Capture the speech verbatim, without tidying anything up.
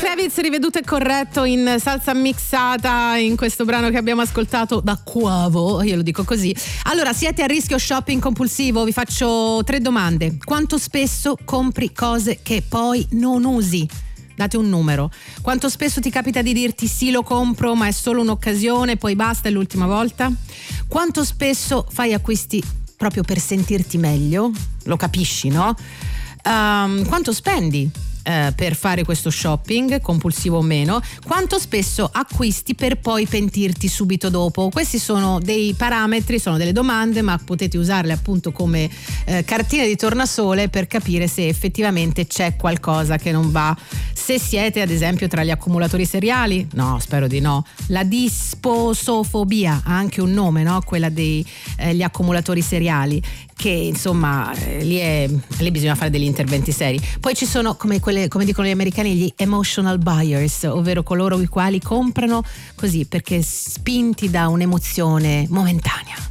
Kravitz riveduto e corretto in salsa mixata in questo brano che abbiamo ascoltato da Quavo, io lo dico così. Allora, siete a rischio shopping compulsivo? Vi faccio tre domande. Quanto spesso compri cose che poi non usi? Date un numero. Quanto spesso ti capita di dirti sì, lo compro, ma è solo un'occasione, poi basta, è l'ultima volta? Quanto spesso fai acquisti proprio per sentirti meglio? Lo capisci, no? Um, quanto spendi eh, per fare questo shopping, compulsivo o meno? Quanto spesso acquisti per poi pentirti subito dopo? Questi sono dei parametri, sono delle domande, ma potete usarle appunto come eh, cartine di tornasole per capire se effettivamente c'è qualcosa che non va. Se siete ad esempio tra gli accumulatori seriali, no, spero di no. La disposofobia ha anche un nome, no? Quella degli eh, accumulatori seriali, che insomma eh, lì, è, lì bisogna fare degli interventi seri. Poi ci sono, come, quelle, come dicono gli americani, gli emotional buyers, ovvero coloro i quali comprano così perché spinti da un'emozione momentanea.